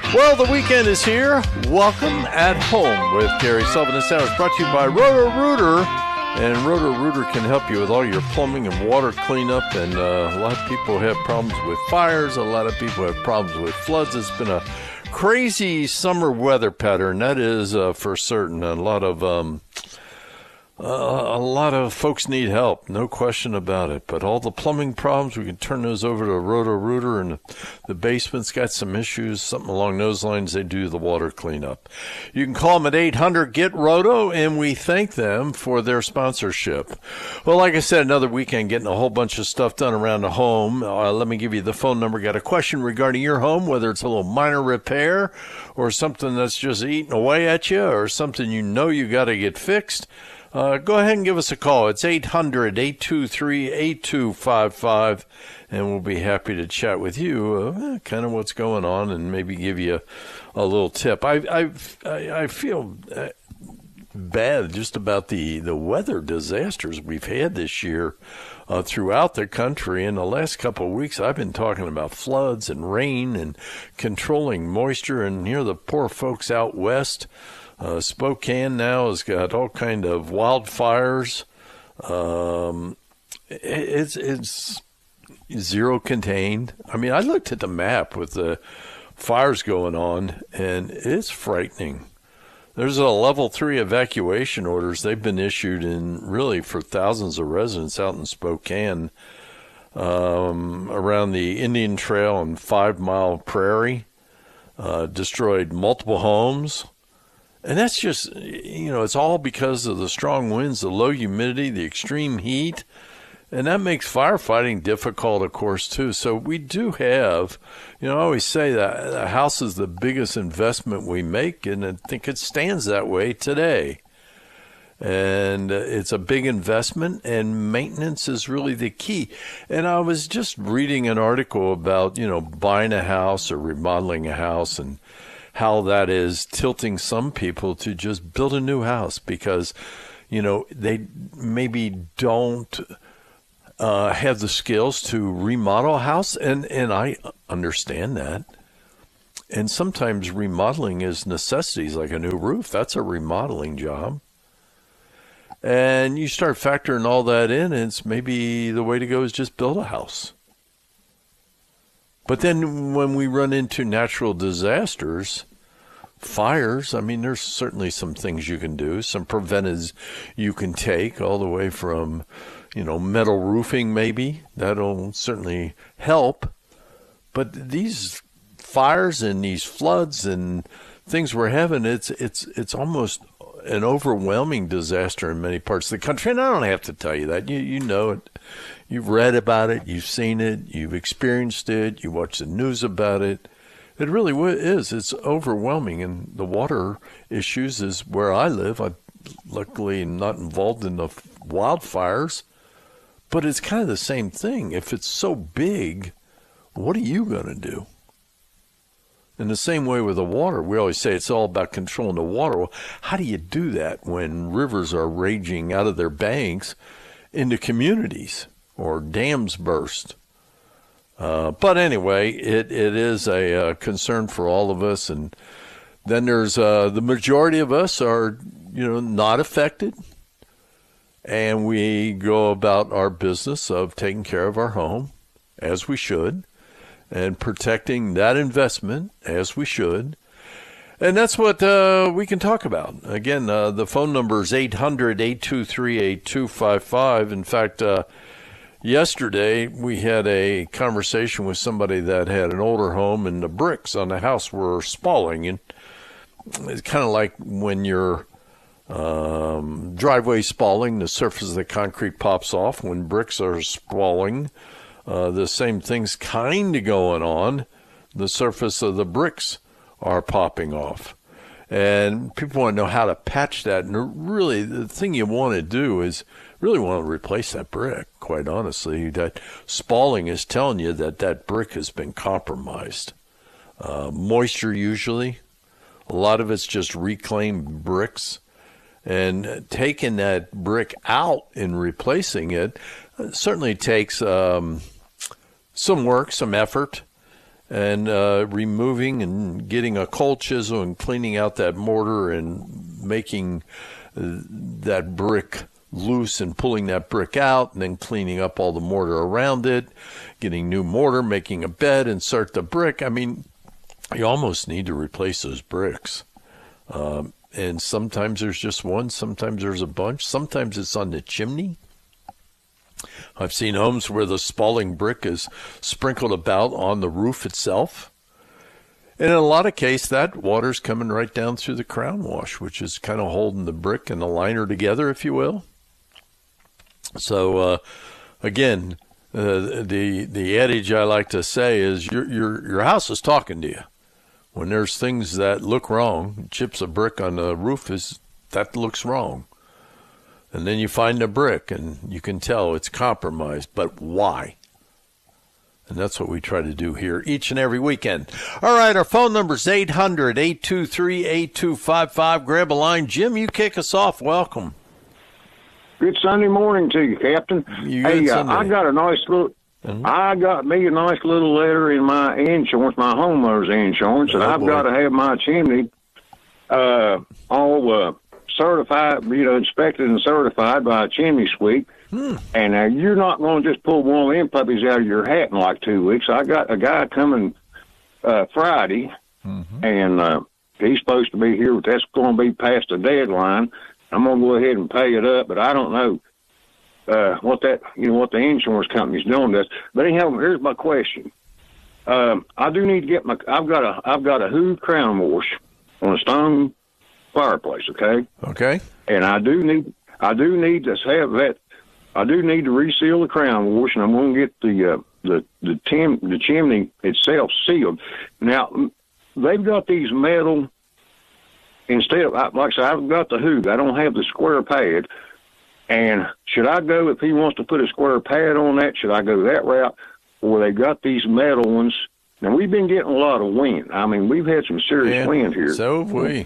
Well, the weekend is here. Welcome at Home with Gary Sullivan and Sanders, brought to you by Roto-Rooter. And Roto-Rooter can help you with all your plumbing and water cleanup. And a lot of people have problems with fires. A lot of people have problems with floods. It's been a crazy summer weather pattern, that is for certain. A lot of folks need help, no question about it. But all the plumbing problems, we can turn those over to Roto-Rooter, and the basement's got some issues, something along those lines. They do the water cleanup. You can call them at 800-GET-ROTO, and we thank them for their sponsorship. Well, like I said, another weekend getting a whole bunch of stuff done around the home. Let me give you the phone number. Got a question regarding your home, whether it's a little minor repair or something that's just eating away at you or something you know you got to get fixed. Go ahead and give us a call. It's 800-823-8255, and we'll be happy to chat with you, kind of what's going on, and maybe give you a little tip. I feel bad just about the weather disasters we've had this year throughout the country. In the last couple of weeks, I've been talking about floods and rain and controlling moisture, and here the poor folks out west. Spokane now has got all kind of wildfires. It's zero contained. I mean, I looked at the map with the fires going on, and it's frightening. There's a level 3 evacuation orders. They've been issued really for thousands of residents out in Spokane, around the Indian Trail and 5 Mile Prairie, destroyed multiple homes. And that's just, it's all because of the strong winds, the low humidity, the extreme heat. And that makes firefighting difficult, of course, too. So we do have, I always say that a house is the biggest investment we make, and I think it stands that way today. And it's a big investment, and maintenance is really the key. And I was just reading an article about, buying a house or remodeling a house, and how that is tilting some people to just build a new house because, they maybe don't have the skills to remodel a house. And I understand that. And sometimes remodeling is necessities, like a new roof. That's a remodeling job. And you start factoring all that in, and it's maybe the way to go is just build a house. But then when we run into natural disasters, fires, there's certainly some things you can do, some preventives you can take, all the way from, metal roofing maybe. That'll certainly help. But these fires and these floods and things we're having, it's almost an overwhelming disaster in many parts of the country. And I don't have to tell you that. You know it. You've read about it. You've seen it. You've experienced it. You watch the news about it. It really is. It's overwhelming. And the water issues is where I live. I'm luckily not involved in the wildfires. But it's kind of the same thing. If it's so big, what are you going to do? In the same way with the water, we always say it's all about controlling the water. Well, how do you do that when rivers are raging out of their banks into communities or dams burst? But anyway, it is a concern for all of us. And then there's the majority of us are, not affected. And we go about our business of taking care of our home as we should, and protecting that investment as we should. And that's what we can talk about. Again, the phone number is 800-823-8255. In fact, yesterday we had a conversation with somebody that had an older home, and the bricks on the house were spalling. And it's kind of like when your driveway spalling, the surface of the concrete pops off. When bricks are spalling, the same thing's kind of going on. The surface of the bricks are popping off. And people want to know how to patch that. And really, the thing you want to do is really want to replace that brick, quite honestly. That spalling is telling you that that brick has been compromised. Moisture usually. A lot of it's just reclaimed bricks. And taking that brick out and replacing it certainly takes some work, some effort. and removing and getting a cold chisel and cleaning out that mortar and making that brick loose and pulling that brick out, and then cleaning up all the mortar around it, getting new mortar, making a bed, insert the brick. I mean, you almost need to replace those bricks. And sometimes there's just one, sometimes there's a bunch, sometimes it's on the chimney. I've seen homes where the Spalding brick is sprinkled about on the roof itself. And in a lot of cases, that water's coming right down through the crown wash, which is kind of holding the brick and the liner together, if you will. So, again, the adage I like to say is your house is talking to you. When there's things that look wrong, chips of brick on the roof, that looks wrong. And then you find a brick, and you can tell it's compromised. But why? And that's what we try to do here each and every weekend. All right, our phone number is 800-823-8255. Grab a line. Jim, you kick us off. Welcome. Good Sunday morning to you, Captain. I got a nice little... I got me a nice little letter in my insurance, my homeowner's insurance, and I've got to have my chimney all certified, inspected and certified by a chimney sweep. And you're not going to just pull one of them puppies out of your hat in like 2 weeks. I got a guy coming Friday, and he's supposed to be here, but that's going to be past the deadline. I'm going to go ahead and pay it up, but I don't know what the insurance company's doing this. But anyhow, here's my question. I do need to get I've got a Hood crown wash on a stone fireplace. Okay. And I do need to have that. I do need to reseal the crown wash, and I'm going to get the chimney itself sealed. Now, they've got these metal. Instead of, like I said, I've got the Hood. I don't have the square pad. And should I go, if he wants to put a square pad on that, should I go that route? Or they got these metal ones. Now, we've been getting a lot of wind. I mean, we've had some serious wind here. So have we.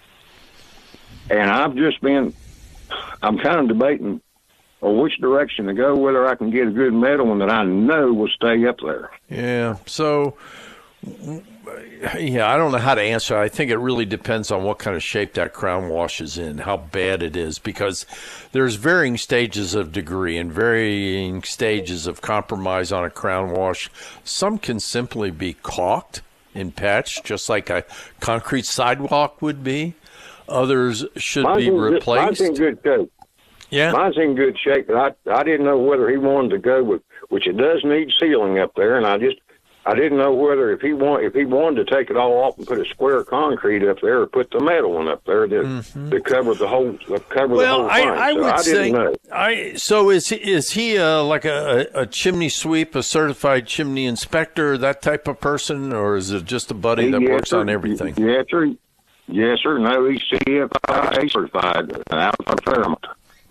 And I'm kind of debating which direction to go, whether I can get a good metal one that I know will stay up there. Yeah, so... Yeah, I don't know how to answer. I think it really depends on what kind of shape that crown wash is in, how bad it is, because there's varying stages of degree and varying stages of compromise on a crown wash. Some can simply be caulked and patched, just like a concrete sidewalk would be. Others should be replaced. Mine's in good shape. Yeah. Mine's in good shape, but I didn't know whether he wanted to go with, which it does need sealing up there, and I didn't know whether if he wanted to take it all off and put a square concrete up there or put the metal one up there to cover the whole the whole thing. I would say. Know. So is he like a chimney sweep, a certified chimney inspector, that type of person, or is it just a buddy that works on everything? Yes, sir. Yes, sir. No, he's CFIA certified out of Fairmont.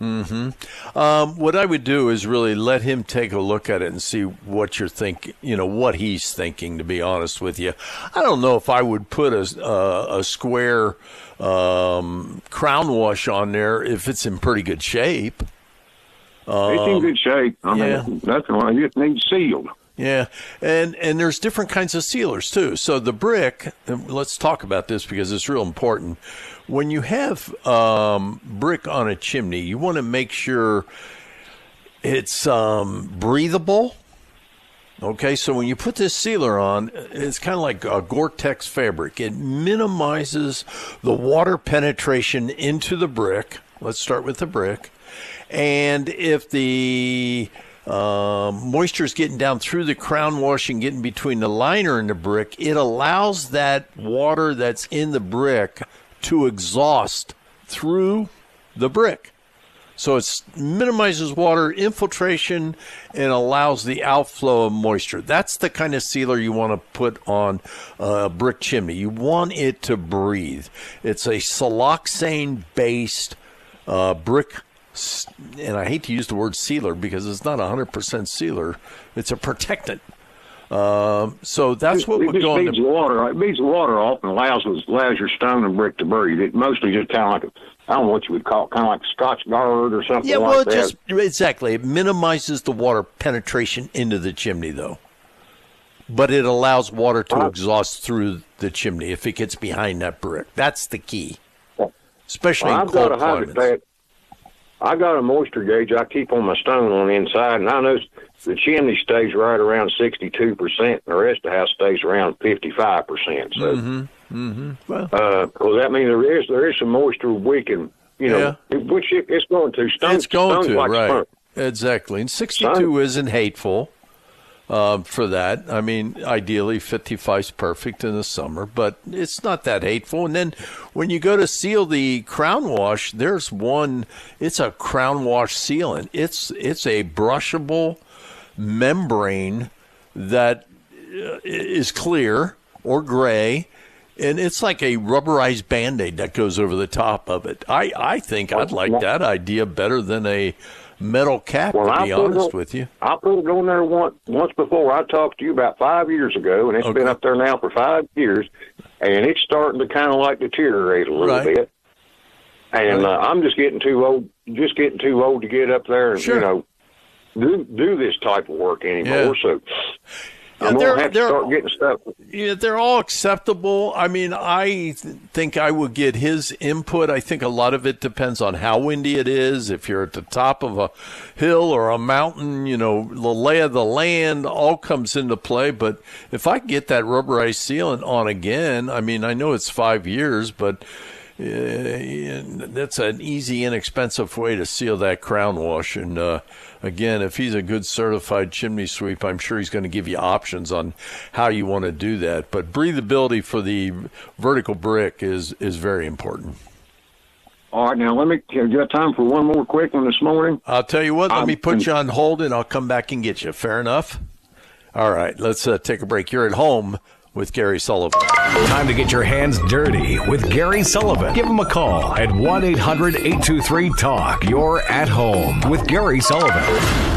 What I would do is really let him take a look at it and see what you're thinking, what he's thinking, to be honest with you. I don't know if I would put a square crown wash on there if it's in pretty good shape. It's in good shape. I mean, nothing wrong. It just needs sealed. Yeah, and there's different kinds of sealers, too. So the brick, let's talk about this because it's real important. When you have brick on a chimney, you want to make sure it's breathable. Okay, so when you put this sealer on, it's kind of like a Gore-Tex fabric. It minimizes the water penetration into the brick. Let's start with the brick. And if the moisture is getting down through the crown wash and getting between the liner and the brick, it allows that water that's in the brick to exhaust through the brick. So it minimizes water infiltration and allows the outflow of moisture. That's the kind of sealer you want to put on a brick chimney. You want it to breathe. It's a siloxane-based brick, and I hate to use the word sealer because it's not 100% sealer. It's a protectant. So that's what we're going to... It beats the water off and allows your stone and brick to breathe. It mostly just kind of like, I don't know what you would call it, kind of like Scotch Guard or something like that. Exactly. It minimizes the water penetration into the chimney, though. but it allows water to exhaust through the chimney if it gets behind that brick. That's the key, especially in cold climates. I got a moisture gauge I keep on my stone on the inside, and I know the chimney stays right around 62%, and the rest of the house stays around 55%. So, well, because that means there is some moisture we can, which it's going to. It's going to, like right? Stone. Exactly, and 62 isn't hateful. For that, I mean, ideally 55 is perfect in the summer, but it's not that hateful. And then when you go to seal the crown wash, there's one. It's a crown wash sealant. It's a brushable membrane that is clear or gray, and it's like a rubberized Band-Aid that goes over the top of it. I think I'd like that idea better than a metal cap, to be honest with you. I put it on there once before. I talked to you about 5 years ago, and it's been up there now for 5 years, and it's starting to kind of like deteriorate a little bit. And I'm just getting too old to get up there and do this type of work anymore. Yeah. So I'm going to have to start getting stuff. Yeah, they're all acceptable. I mean, I think I would get his input. I think a lot of it depends on how windy it is. If you're at the top of a hill or a mountain, the lay of the land all comes into play. But if I get that rubberized sealant on again, I mean, I know it's 5 years, but that's an easy, inexpensive way to seal that crown wash. And again, if he's a good certified chimney sweep, I'm sure he's going to give you options on how you want to do that. But breathability for the vertical brick is very important. All right, now you got time for one more quick one this morning? I'll tell you what, let me put you on hold and I'll come back and get you. Fair enough? All right, let's take a break. You're at home with Gary Sullivan. Time to get your hands dirty with Gary Sullivan. Give him a call at 1-800-823-TALK. You're at home with Gary Sullivan.